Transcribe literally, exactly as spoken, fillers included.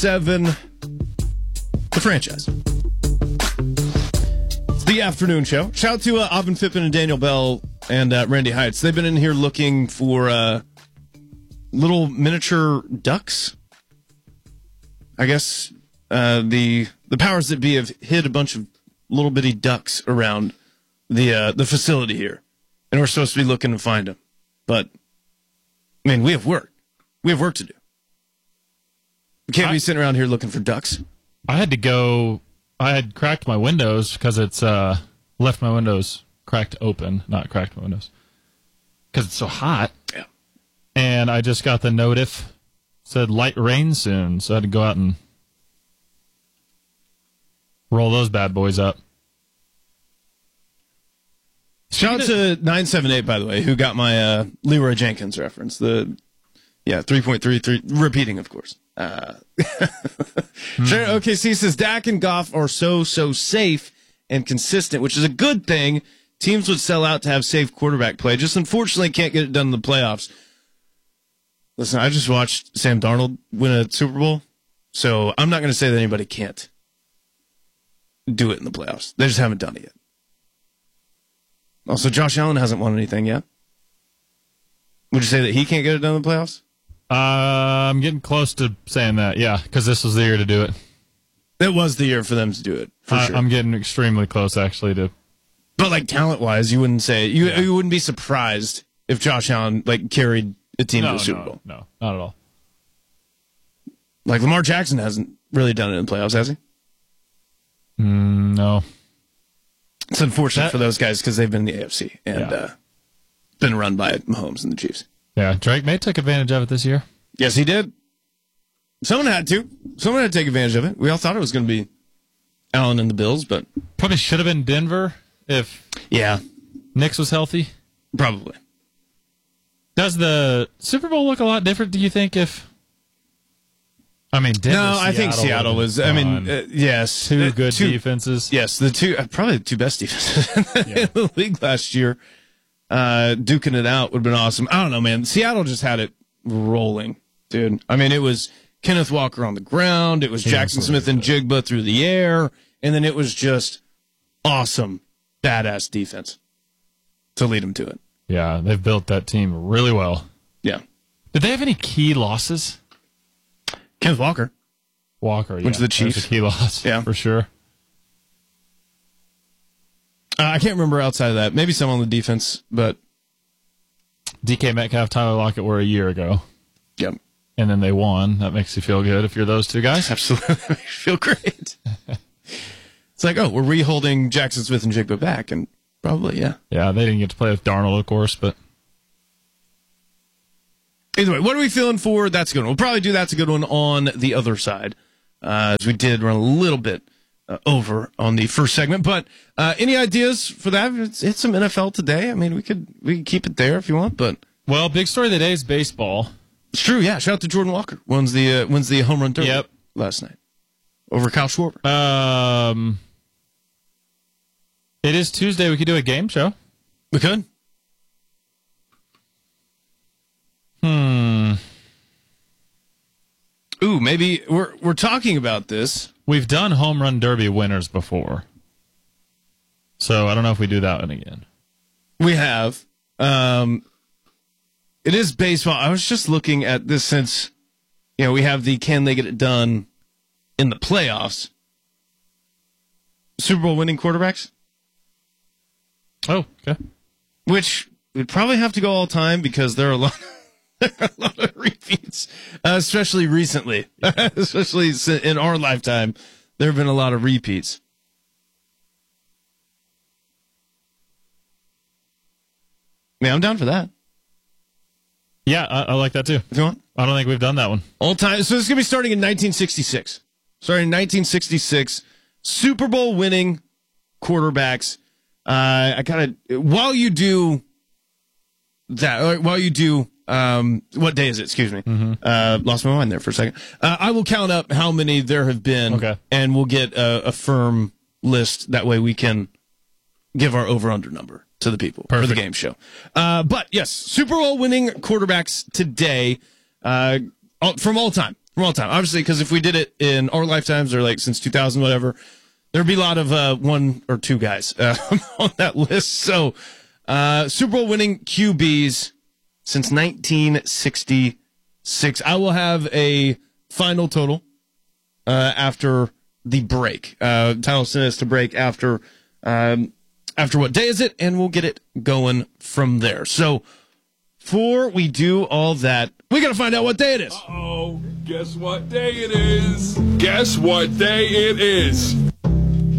seven, the franchise. It's the afternoon show. Shout out to uh, Avin Fippen and Daniel Bell and uh, Randy Heights. They've been in here looking for uh, little miniature ducks. I guess uh, the the powers that be have hid a bunch of little bitty ducks around the uh, the facility here, and we're supposed to be looking to find them. But I mean, we have work. We have work to do. We can't I, be sitting around here looking for ducks. I had to go. I had cracked my windows because it's uh, left my windows cracked open, not cracked my windows, because it's so hot. Yeah. And I just got the notif. Said light rain soon, so I had to go out and roll those bad boys up. Shout out to nine seven eight, by the way, who got my uh, Leroy Jenkins reference. The yeah, three point three three, repeating, of course. Uh, mm-hmm. Sure, O K C says Dak and Goff are so, so safe and consistent, which is a good thing. Teams would sell out to have safe quarterback play. Just unfortunately can't get it done in the playoffs. Listen, I just watched Sam Darnold win a Super Bowl, so I'm not going to say that anybody can't do it in the playoffs. They just haven't done it yet. Also, Josh Allen hasn't won anything yet. Would you say that he can't get it done in the playoffs? Uh, I'm getting close to saying that, yeah, because this was the year to do it. It was the year for them to do it, for I, sure. I'm getting extremely close, actually, to. But like talent-wise, you wouldn't say you yeah. you wouldn't be surprised if Josh Allen like carried a team no, to the Super no, Bowl. No, not at all. Like Lamar Jackson hasn't really done it in the playoffs, has he? Mm, no. It's unfortunate that, for those guys because they've been in the A F C and yeah. uh, been run by Mahomes and the Chiefs. Yeah, Drake May took advantage of it this year. Yes, he did. Someone had to. Someone had to take advantage of it. We all thought it was going to be Allen and the Bills, but probably should have been Denver if yeah, Nix was healthy. Probably. Does the Super Bowl look a lot different, do you think, if... I mean, Denver, No, I Seattle think Seattle was... I mean, uh, yes. Two uh, good two, defenses. Yes, the two... Uh, probably the two best defenses yeah. in the league last year. Uh, duking it out would have been awesome. I don't know, man. Seattle just had it rolling, dude. I mean, it was Kenneth Walker on the ground. It was Jackson Smith and Jigba through the air. And then it was just awesome, badass defense to lead them to it. Yeah, they've built that team really well. Yeah. Did they have any key losses? Kenneth Walker. Walker, yeah. Went to the Chiefs. That's a key loss, yeah. for sure. Uh, I can't remember outside of that. Maybe some on the defense, but... D K Metcalf, Tyler Lockett were a year ago. Yep. And then they won. That makes you feel good if you're those two guys. Absolutely. That makes you feel great. It's like, oh, we're re-holding Jackson Smith and Jigba back, and probably, yeah. Yeah, they didn't get to play with Darnold, of course, but... Either way, what are we feeling for? That's a good one. We'll probably do That's a Good One on the other side, uh, as we did run a little bit uh, over on the first segment. But uh, any ideas for that? It's, it's some N F L today. I mean, we could we could keep it there if you want, but... Well, big story of the day is baseball. It's true, yeah. Shout out to Jordan Walker. Wins the, uh, wins the home run derby yep. last night over Kyle Schwarber. Um... It is Tuesday. We could do a game show. We could. Hmm. Ooh, maybe we're we're talking about this. We've done home run derby winners before, so I don't know if we do that one again. We have. Um, it is baseball. I was just looking at this since, you know, we have the can they get it done in the playoffs. Super Bowl winning quarterbacks. Oh, okay. Which we'd probably have to go all time because there are a lot, there are a lot of repeats, uh, especially recently, especially in our lifetime. There have been a lot of repeats. Yeah, I'm down for that. Yeah, I, I like that too. If you want, I don't think we've done that one all time. So this is gonna be starting in nineteen sixty-six. Starting in nineteen sixty-six, Super Bowl winning quarterbacks. Uh, I kind of, while you do that, while you do, um, what day is it? Excuse me. Mm-hmm. Uh, lost my mind there for a second. Uh, I will count up how many there have been, okay. and we'll get a, a firm list. That way we can give our over-under number to the people Perfect. for the game show. Uh, but yes, Super Bowl winning quarterbacks today, uh, from all time. from all time. Obviously, because if we did it in our lifetimes or like since two thousand, whatever, there'd be a lot of uh, one or two guys uh, on that list. So, uh, Super Bowl winning Q Bs since nineteen sixty-six. I will have a final total uh, after the break. Uh, Tyler sent us to break after um, after what day is it, and we'll get it going from there. So, before we do all that, we got to find out what day it is. Uh-oh, guess what day it is? Guess what day it is?